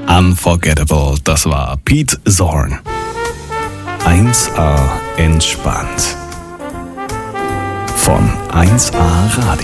Unforgettable, das war Pete Zorn. 1A entspannt. Von 1A Radio.